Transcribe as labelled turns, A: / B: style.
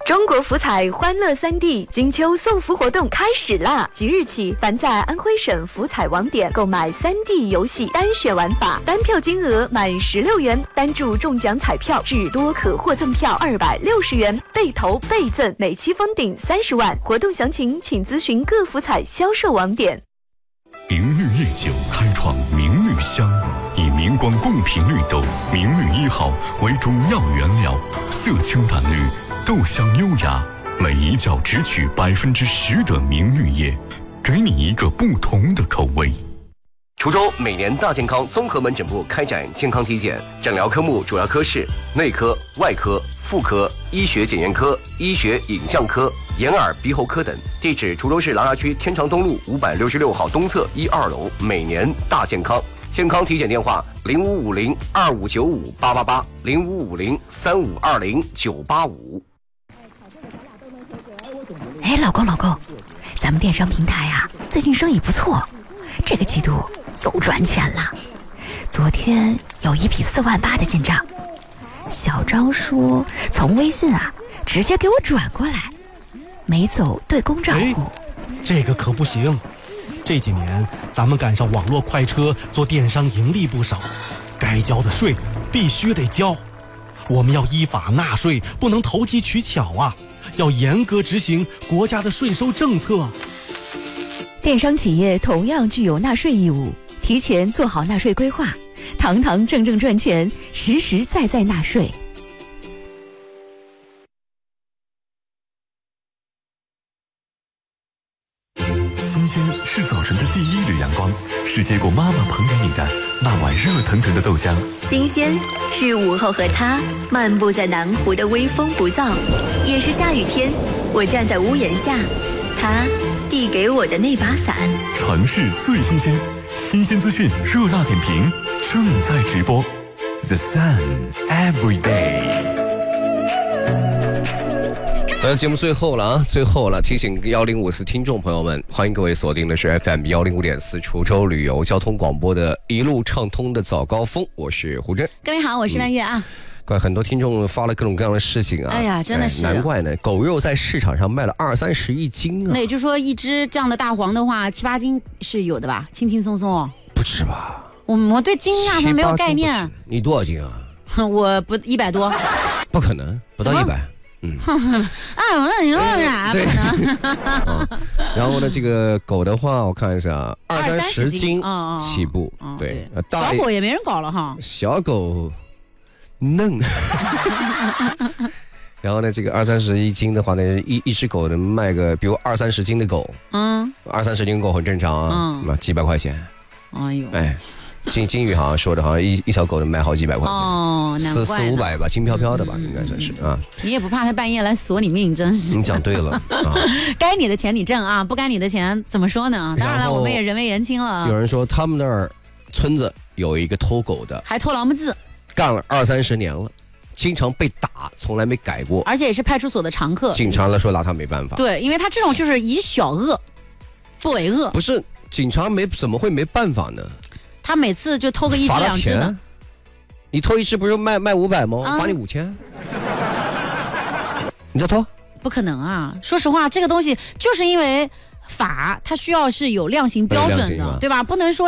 A: 中国福彩欢乐3D金秋送福活动开始啦！即日起，凡在安徽省福彩网点购买3D 游戏单选玩法，单票金额满16元，单注中奖彩票至多可获赠票260元，倍投倍赠，每期封顶30万。活动详情请咨询各福彩销售网点。
B: 明绿夜酒开创明绿香，以明光贡品绿豆明绿1号为中药原料，色清淡绿，豆香优雅，每一窖只取10%的明绿叶，给你一个不同的口味。
C: 滁州每年大健康综合门诊部开展健康体检，诊疗科目主要科室内科、外科、妇科、医学检验科、医学影像科、眼耳鼻喉科等。地址：滁州市琅琊区天长东路566号东侧1、2楼。每年大健康。健康体检电话：055025958888 05503520-985。
D: 哎，老公，咱们电商平台啊，最近生意不错，这个季度又赚钱了。昨天有一笔4万8的进账，小张说从微信啊直接给我转过来，没走对公账户。
E: 这个可不行，这几年咱们赶上网络快车，做电商盈利不少，该交的税必须得交。我们要依法纳税，不能投机取巧啊，要严格执行国家的税收政策。
D: 电商企业同样具有纳税义务，提前做好纳税规划，堂堂正正赚钱，实实在在纳税。
B: 新鲜是早晨的第一缕阳光，是接过妈妈捧给你的那碗热腾腾的豆浆。
F: 新鲜是午后和他漫步在南湖的微风不燥，也是下雨天我站在屋檐下，他递给我的那把伞。
B: 城市最新鲜，新鲜资讯热辣点评正在直播。The Sun Every Day。
C: 节目最后了，提醒1054听众朋友们，欢迎各位锁定的是 FM 105.4滁州旅游交通广播的一路畅通的早高峰，我是胡真。
G: 各位好，我是万月啊。
C: 怪很多听众发了各种各样的事情啊！
G: 哎呀，真的是，
C: 难怪呢，狗肉在市场上卖了20-30一斤啊！
G: 那也就是说，一只这样的大黄的话，7-8斤是有的吧？轻轻松松哦。
C: 不止吧？
G: 我对斤啊它没有概念。
C: 你多少斤啊？
G: 我不100多。
C: 不可能，不到100。
G: 有啥可能？
C: 然后呢，这个狗的话，我看一下，20-30斤起步。对，
G: 小狗也没人搞了哈。
C: 小狗嫩。然后呢，这个20-30斤的话呢，一只狗能卖个，比如20-30斤的狗，20-30斤狗很正常啊，几百块钱。
G: 哎呦，
C: 金宇好像说的，好像一条狗能卖好几百块钱
G: 哦，难怪
C: 400-500吧，轻飘飘的吧，应该算是啊。
G: 你也不怕他半夜来索你命，真是。
C: 你讲对了啊，
G: 该你的钱你挣啊，不该你的钱怎么说呢？当然了，我们也人微言轻了。
C: 有人说他们那儿村子有一个偷狗的，
G: 还偷老母字，
C: 干了20-30年了，经常被打，从来没改过，
G: 而且也是派出所的常客。
C: 警察来说拿他没办法。
G: 对，因为他这种就是以小恶不为恶。
C: 不是，警察怎么会没办法呢？
G: 他每次就偷个1只2只的，
C: 你偷1只不是卖500吗？罚你5000，你再偷？
G: 不可能啊！说实话，这个东西就是因为法它需要是有量刑标准的，对吧？不能说。